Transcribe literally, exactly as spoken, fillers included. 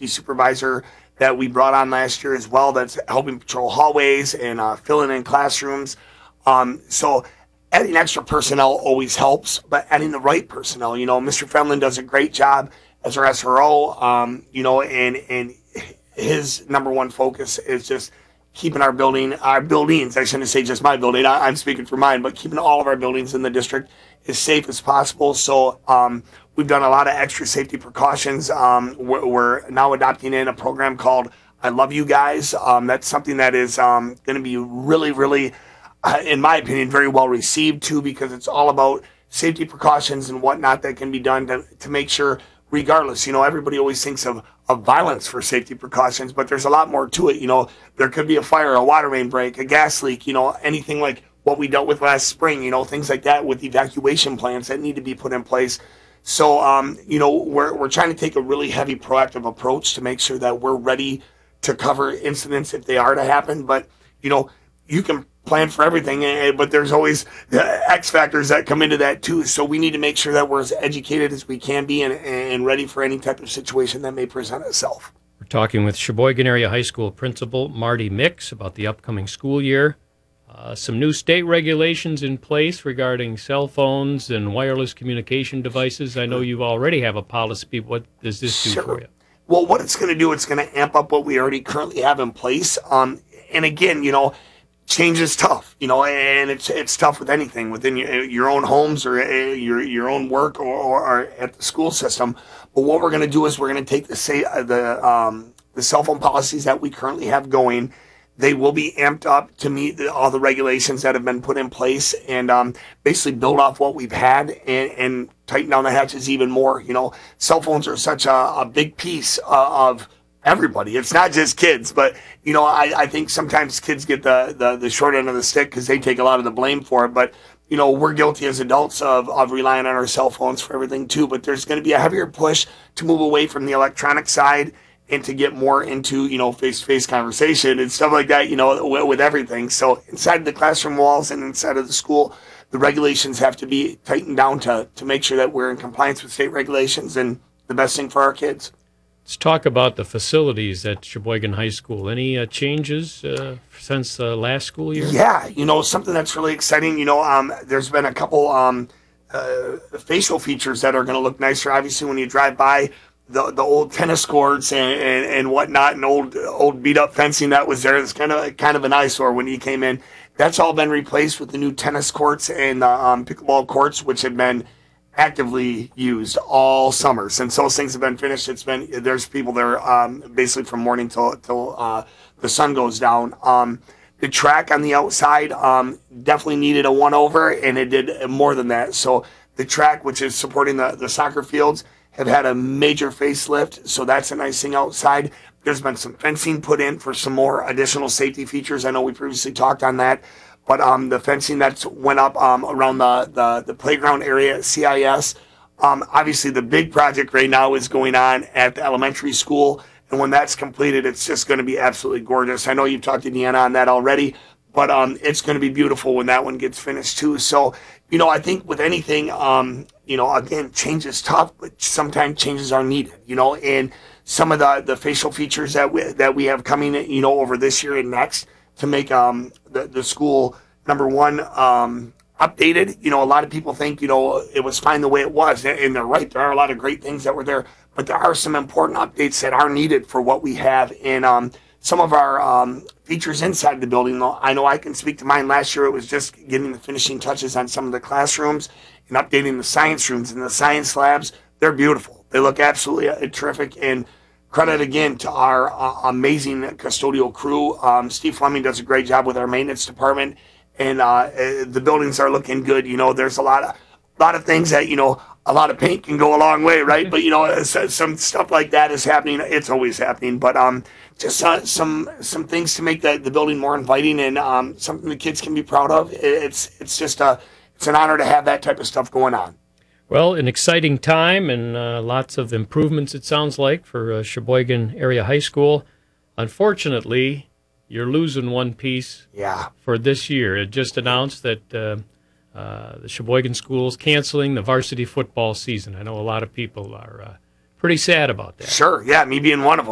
safety supervisor that we brought on last year as well that's helping patrol hallways and uh, filling in classrooms. Um, so adding extra personnel always helps, but adding the right personnel, you know, Mister Femlin does a great job as our S R O, um, you know, and, and his number one focus is just keeping our building, our buildings, I shouldn't say just my building, I, I'm speaking for mine, but keeping all of our buildings in the district as safe as possible. So um, we've done a lot of extra safety precautions. Um, we're, we're now adopting in a program called I Love You Guys. Um, that's something that is um, going to be really, really, uh, in my opinion, very well received too, because it's all about safety precautions and whatnot that can be done to, to make sure, regardless, you know, everybody always thinks of, of violence for safety precautions, but there's a lot more to it. You know, there could be a fire, a water main break, a gas leak, you know, anything like what we dealt with last spring, you know, things like that with evacuation plans that need to be put in place. So, um, you know, we're, we're trying to take a really heavy proactive approach to make sure that we're ready to cover incidents if they are to happen. But, you know, you can plan for everything, but there's always X factors that come into that too. So we need to make sure that we're as educated as we can be and, and ready for any type of situation that may present itself. We're talking with Sheboygan Area High School Principal Marty Mix about the upcoming school year. Uh, some new state regulations in place regarding cell phones and wireless communication devices. I know you already have a policy. What does this do Sure. for you? Well, what it's going to do, it's going to amp up what we already currently have in place. Um, and again, you know, change is tough, you know, and it's it's tough with anything within your, your own homes or uh, your your own work or, or, or at the school system. But what we're going to do is we're going to take the say uh, the um, the cell phone policies that we currently have going. They will be amped up to meet the, all the regulations that have been put in place, and um, basically build off what we've had and, and tighten down the hatches even more. You know, cell phones are such a, a big piece uh, of everybody. It's not just kids, but you know, I, I think sometimes kids get the, the, the short end of the stick because they take a lot of the blame for it. But you know, we're guilty as adults of, of relying on our cell phones for everything too. But there's going to be a heavier push to move away from the electronic side and to get more into, you know, face-to-face conversation and stuff like that, you know, with, with everything. So inside the classroom walls and inside of the school, the regulations have to be tightened down to, to make sure that we're in compliance with state regulations and the best thing for our kids. Let's talk about the facilities at Sheboygan High School. Any uh, changes uh, since uh, last school year? Yeah, you know, something that's really exciting, you know, um, there's been a couple um, uh, facial features that are going to look nicer. Obviously, when you drive by the the old tennis courts and, and, and whatnot and old old beat up fencing that was there, it's kind of kind of an eyesore when you came in. That's all been replaced with the new tennis courts and the um, pickleball courts, which have been actively used all summer since those things have been finished. It's been there's people there um, basically from morning till till uh, the sun goes down. Um, the track on the outside um, definitely needed a one over, and it did more than that. So the track, which is supporting the the soccer fields, have had a major facelift, so that's a nice thing outside. There's been some fencing put in for some more additional safety features. I know we previously talked on that, but um, the fencing that's went up um, around the, the, the playground area at C I S. Um, obviously, the big project right now is going on at the elementary school, and when that's completed, it's just going to be absolutely gorgeous. I know you've talked to Deanna on that already, but um, it's going to be beautiful when that one gets finished too. So, you know, I think with anything, um, you know, again, change is tough, but sometimes changes are needed, you know, and some of the, the facial features that we, that we have coming, you know, over this year and next to make um, the, the school, number one, um, updated. You know, a lot of people think, you know, it was fine the way it was, and they're right. There are a lot of great things that were there, but there are some important updates that are needed for what we have in um, some of our um, features inside the building. I know I can speak to mine. Last year, it was just getting the finishing touches on some of the classrooms and updating the science rooms and the science labs. They're beautiful. They look absolutely uh, terrific. And credit again to our uh, amazing custodial crew. Um, Steve Fleming does a great job with our maintenance department, and uh, uh, the buildings are looking good. You know, there's a lot of lot of things that, you know, a lot of paint can go a long way, right? But, you know, some stuff like that is happening. It's always happening. But um, just uh, some some things to make the, the building more inviting and um, something the kids can be proud of. It's it's just a, it's an honor to have that type of stuff going on. Well, an exciting time and uh, lots of improvements, it sounds like, for uh, Sheboygan Area High School. Unfortunately, you're losing one piece yeah. for this year. It just announced that uh, uh, the Sheboygan School's canceling the varsity football season. I know a lot of people are uh, pretty sad about that. Sure, yeah, me being one of them.